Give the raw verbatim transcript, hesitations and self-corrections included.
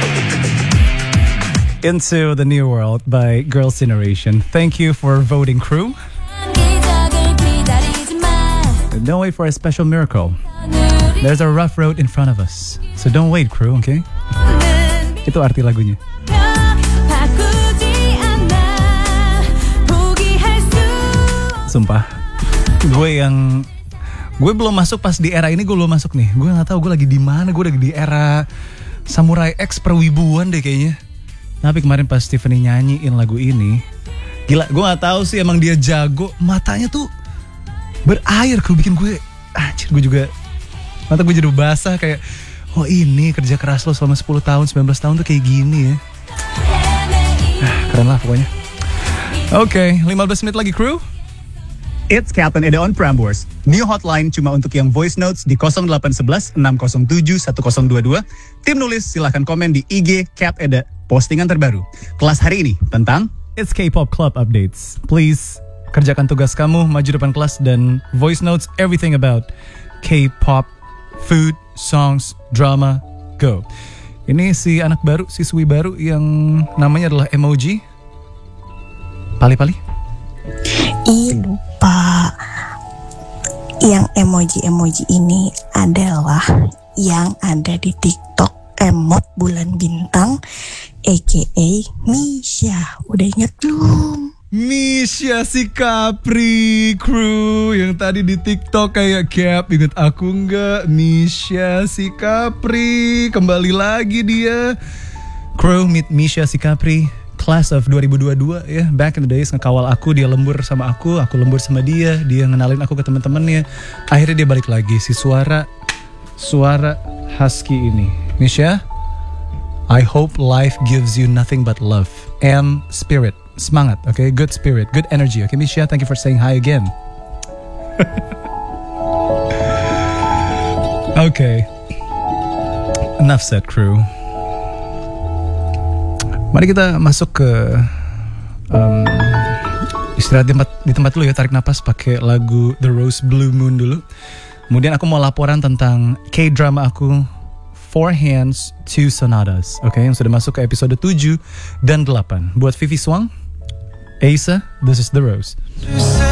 Into the New World by Girls' Generation. Thank you for voting, crew. Don't wait for a special miracle. There's a rough road in front of us. So don't wait, crew, okay? Itu arti lagunya. Sumpah, gue yang gue belum masuk pas di era ini, gue belum masuk nih. Gue nggak tahu gue lagi di mana. Gue lagi di era Samurai X perwibuan deh kayaknya. Tapi kemarin pas Tiffany nyanyiin lagu ini, gila, gue nggak tahu sih emang dia jago. Matanya tuh berair, kau bikin gue, anjir, gue juga mata gue jadi basah kayak, oh ini kerja keras lo selama sepuluh tahun, sembilan belas tahun tuh kayak gini ya. Ah, keren lah pokoknya. Oke, okay, lima belas menit lagi, crew. It's Captain Eda on Prambors. New hotline cuma untuk yang voice notes di nol delapan satu satu enam nol tujuh satu nol dua dua. Tim nulis silahkan komen di I G Cap Eda. Postingan terbaru kelas hari ini tentang It's K-pop Club Updates. Please kerjakan tugas kamu, maju depan kelas dan voice notes everything about K-pop, food, songs, drama, go. Ini si anak baru, siswi baru yang namanya adalah Emoji. Pali-pali? Ih, lupa. Yang emoji-emoji ini adalah yang ada di TikTok emot bulan bintang aka Misha. Udah inget belum? Misha si Capri, crew, yang tadi di TikTok kayak Cap, inget aku nggak? Misha si Capri, kembali lagi dia. Crew, meet Misha si Capri, class of dua ribu dua puluh dua ya. Back in the days ngekawal aku, dia lembur sama aku, aku lembur sama dia, dia ngenalin aku ke teman-temannya. Akhirnya dia balik lagi, si suara suara husky ini. Misha, I hope life gives you nothing but love and spirit. Semangat, okay? Good spirit, good energy. Okay, Misha, thank you for saying hi again. Okay. Enough said, crew. Mari kita masuk ke um, istirahat di tempat, di tempat dulu ya, tarik napas pakai lagu The Rose Blue Moon dulu. Kemudian aku mau laporan tentang K-drama aku, Four Hands, Two Sonatas, oke, okay, yang sudah masuk ke episode tujuh dan delapan. Buat Vivi Swang, Asa, this is The Rose.